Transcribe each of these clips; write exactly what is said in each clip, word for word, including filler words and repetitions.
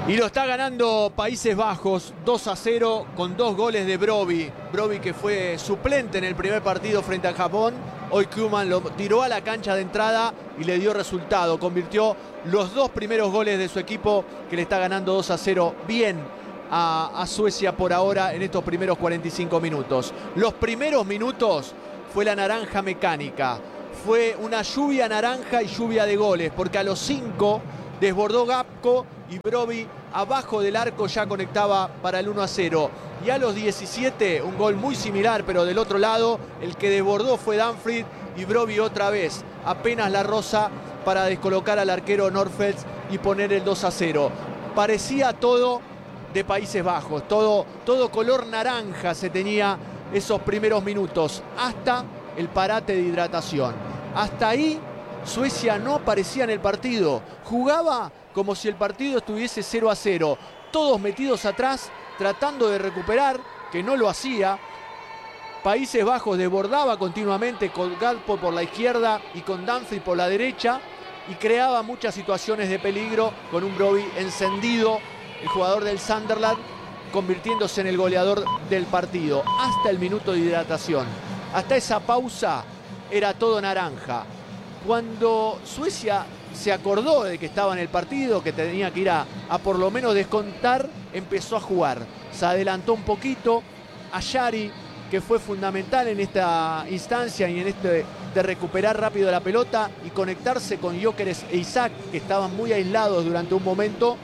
Y lo está ganando Países Bajos dos a cero con dos goles de Brobbey. Brobbey, que fue suplente en el primer partido frente a Japón. Hoy Koeman lo tiró a la cancha de entrada y le dio resultado. Convirtió los dos primeros goles de su equipo, que le está ganando dos a cero bien a, a Suecia por ahora en estos primeros cuarenta y cinco minutos. Los primeros minutos fue la naranja mecánica. Fue una lluvia naranja y lluvia de goles, porque a los cinco desbordó Gapco y Brobbey abajo del arco ya conectaba para el uno a cero. Y a los diecisiete, un gol muy similar, pero del otro lado, el que desbordó fue Danfried y Brobbey otra vez. Apenas la roza para descolocar al arquero Nordfeldt y poner el dos a cero. Parecía todo de Países Bajos, todo, todo color naranja se tenía esos primeros minutos, hasta el parate de hidratación. Hasta ahí Suecia no aparecía en el partido, jugaba como si el partido estuviese cero a cero, todos metidos atrás, tratando de recuperar, que no lo hacía. Países Bajos desbordaba continuamente con Gakpo por la izquierda y con Danfried por la derecha, y creaba muchas situaciones de peligro con un Brobbey encendido, el jugador del Sunderland, convirtiéndose en el goleador del partido, hasta el minuto de hidratación. Hasta esa pausa era todo naranja. Cuando Suecia se acordó de que estaba en el partido, que tenía que ir a, a por lo menos descontar, empezó a jugar. Se adelantó un poquito. Ajari, que fue fundamental en esta instancia y en este de recuperar rápido la pelota y conectarse con Gyökeres e Isaac, que estaban muy aislados durante un momento,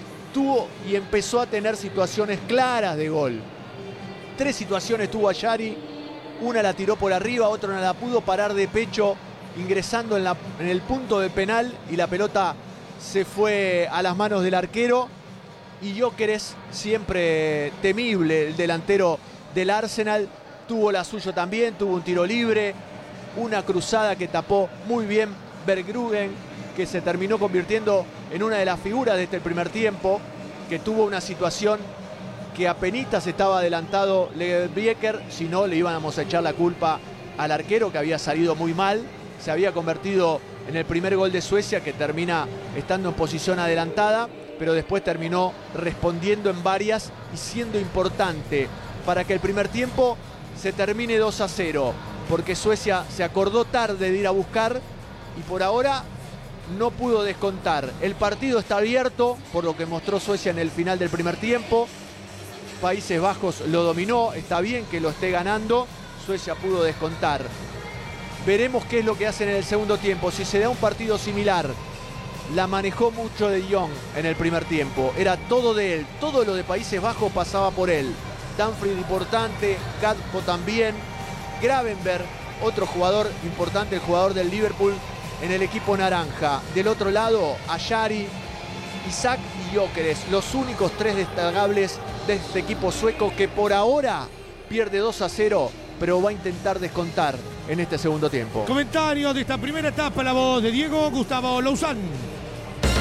tuvo y empezó a tener situaciones claras de gol. Tres situaciones tuvo Ajari. Una la tiró por arriba, otra no la pudo parar de pecho, ingresando en, la, en el punto de penal, y la pelota se fue a las manos del arquero. Y Gyökeres, siempre temible, el delantero del Arsenal, tuvo la suya también, tuvo un tiro libre, una cruzada que tapó muy bien Verbruggen, que se terminó convirtiendo en una de las figuras de este primer tiempo, que tuvo una situación que apenitas estaba adelantado Legebrecher, si no le íbamos a echar la culpa al arquero, que había salido muy mal. Se había convertido en el primer gol de Suecia, que termina estando en posición adelantada, pero después terminó respondiendo en varias y siendo importante para que el primer tiempo se termine dos a cero, porque Suecia se acordó tarde de ir a buscar y por ahora no pudo descontar. El partido está abierto, por lo que mostró Suecia en el final del primer tiempo. Países Bajos lo dominó, está bien que lo esté ganando, Suecia pudo descontar. Veremos qué es lo que hacen en el segundo tiempo. Si se da un partido similar, la manejó mucho de Jong en el primer tiempo. Era todo de él, todo lo de Países Bajos pasaba por él. Danfried importante, Gakpo también. Gravenberg, otro jugador importante, el jugador del Liverpool en el equipo naranja. Del otro lado, Ajari, Isaac y Gyökeres, los únicos tres destacables de este equipo sueco, que por ahora pierde dos a cero, pero va a intentar descontar en este segundo tiempo. Comentarios de esta primera etapa, la voz de Diego Gustavo Louzán.